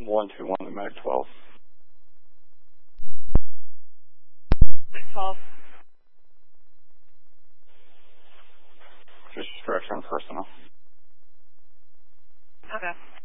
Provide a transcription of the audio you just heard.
121 to Mag 12. 12. Just direction personnel. Okay.